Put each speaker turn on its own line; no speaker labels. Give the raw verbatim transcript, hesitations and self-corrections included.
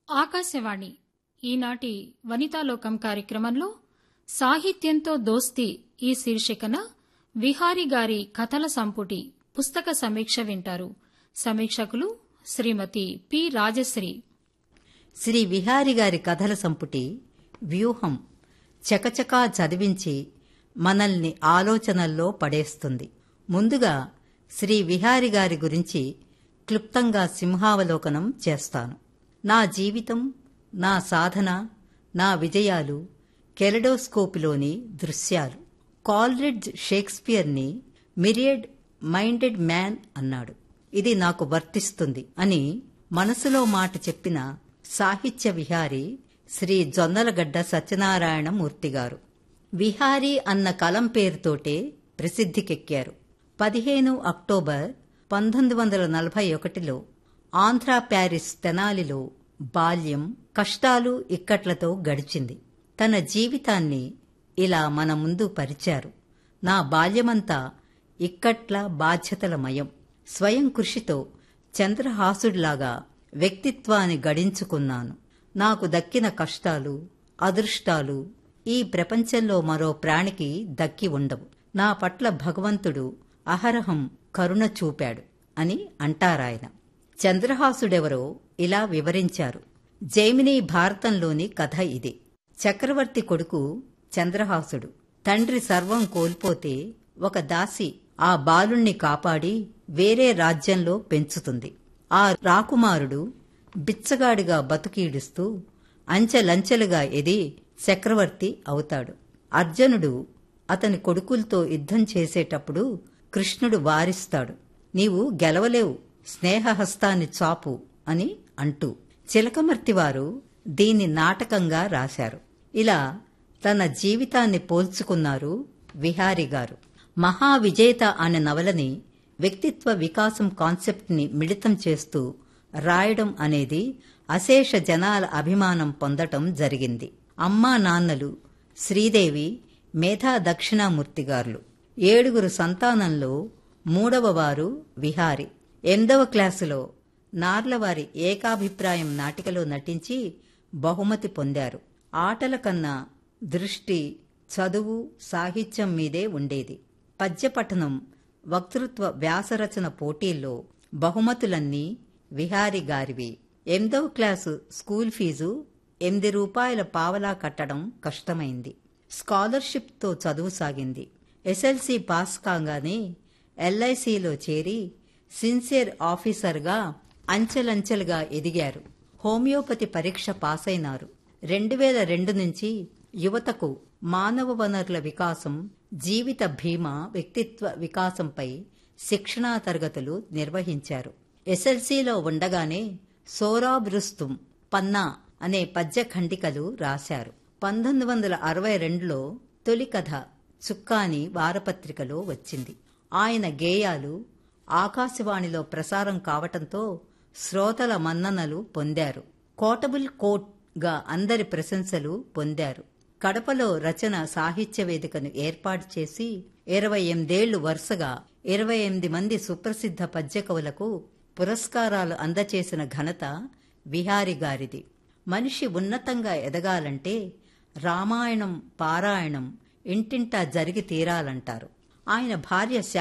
ఆకాశవాణి ఈనాటి వనితాలోకం కార్యక్రమంలో సాహిత్యంతో దోస్తీ ఈ శీర్షికన విహారీ గారి కథల సంపుటి పుస్తక సమీక్ష వింటారు. సమీక్షకులు శ్రీమతి పి రాజశ్రీ.
శ్రీ విహారీ గారి కథల సంపుటి వ్యూహం చకచకా చదివించి మనల్ని ఆలోచనల్లో పడేస్తుంది. ముందుగా శ్రీ విహారీ గారి గురించి క్లుప్తంగా సింహావలోకనం చేస్తాను. నా జీవితం, నా సాధన, నా విజయాలు కెలెడోస్కోపులోని దృశ్యాలు. కాల్రిడ్జ్ షేక్స్పియర్ని మిరియడ్ మైండెడ్ మ్యాన్ అన్నాడు. ఇది నాకు వర్తిస్తుంది అని మనసులో మాట చెప్పిన సాహిత్య విహారీ శ్రీ జొన్నలగడ్డ సత్యనారాయణ మూర్తిగారు. విహారీ అన్న కలం పేరుతోటే ప్రసిద్ధికెక్కారు. పదిహేను అక్టోబర్ పంతొమ్మిది వందల నలభై ఒకటిలో ఆంధ్ర ప్యారిస్ తెనాలిలో బాల్యం, కష్టాలు, ఇక్కట్లతో గడిచింది. తన జీవితాన్ని ఇలా మన ముందు పరిచారు. నా బాల్యమంతా ఇక్కట్ల బాధ్యతల మయం. స్వయం కృషితో చంద్రహాసుడిలాగా వ్యక్తిత్వాన్ని గడించుకున్నాను. నాకు దక్కిన కష్టాలు, అదృష్టాలు ఈ ప్రపంచంలో మరో ప్రాణికి దక్కి ఉండవు. నా పట్ల భగవంతుడు అహరహం కరుణ చూపాడు అని అంటారాయన. చంద్రహాసుడెవరో ఇలా వివరించారు. జైమినీ భారతంలోని కథ ఇది. చక్రవర్తి కొడుకు చంద్రహాసుడు. తండ్రి సర్వం కోల్పోతే ఒక దాసి ఆ బాలుణ్ణి కాపాడి వేరే రాజ్యంలో పెంచుతుంది. ఆ రాకుమారుడు బిచ్చగాడిగా బతుకీడుస్తూ అంచెలంచెలుగా ఎది చక్రవర్తి అవుతాడు. అర్జునుడు అతని కొడుకులతో యుద్ధం చేసేటప్పుడు కృష్ణుడు వారిస్తాడు. నీవు గెలవలేవు, స్నేహహస్తాన్ని చాపు అని అంటూ. చిలకమర్తివారు దీన్ని నాటకంగా రాశారు. ఇలా తన జీవితాన్ని పోల్చుకున్నారు విహారీ గారు. మహావిజేత అనే నవలని వ్యక్తిత్వ వికాసం కాన్సెప్ట్ని మిళితం చేస్తూ రాయడం అనేది అశేష జనాల అభిమానం పొందటం జరిగింది. అమ్మా నాన్నలు శ్రీదేవి, మేధా దక్షిణామూర్తిగారులు. ఏడుగురు సంతానంలో మూడవ వారు విహారీ. ఎనిమిదవ క్లాసులో నార్లవారి ఏకాభిప్రాయం నాటికలో నటించి బహుమతి పొందారు. ఆటల కన్నా దృష్టి చదువు, సాహిత్యం మీదే ఉండేది. పద్యపఠనం, వక్తృత్వ వ్యాసరచన పోటీల్లో బహుమతులన్నీ విహారీ గారివి. ఎనిమిదవ క్లాసు స్కూల్ ఫీజు ఎనిమిది రూపాయల పావలా కట్టడం కష్టమైంది. స్కాలర్షిప్తో చదువు సాగింది. ఎస్ఎల్సీ పాస్ కాగానే ఎల్ఐసిలో చేరి సిన్సియర్ ఆఫీసర్గా అంచెలంచెలుగా ఎదిగారు. హోమియోపతి పరీక్ష పాసైనారు. రెండు వేల రెండు నుంచి యువతకు మానవ వనరుల వికాసం, జీవిత బీమా, వ్యక్తిత్వ వికాసంపై శిక్షణా తరగతులు నిర్వహించారు. ఎస్ఎల్సీలో ఉండగానే సోరాబ్ రుస్తుం, పన్నా అనే పద్య ఖండికలు రాశారు. పంతొమ్మిది వందల అరవై రెండులో తొలి కథ చుక్కాని వారపత్రికలో వచ్చింది. ఆయన గేయాలు ఆకాశవాణిలో ప్రసారం కావటంతో శ్రోతల మన్ననలు పొందారు. కోటబుల్ కోట్ గా అందరి ప్రశంసలు పొందారు. కడపలో రచన సాహిత్య వేదికను ఏర్పాటు చేసి ఇరవై ఎనిమిదేళ్లు వరుసగా ఇరవై ఎనిమిది మంది సుప్రసిద్ధ పద్య కవులకు పురస్కారాలు అందచేసిన ఘనత విహారీ గారిది. మనిషి ఉన్నతంగా ఎదగాలంటే రామాయణం పారాయణం ఇంటింటా జరిగి తీరాలంటారు. ఆయన భార్య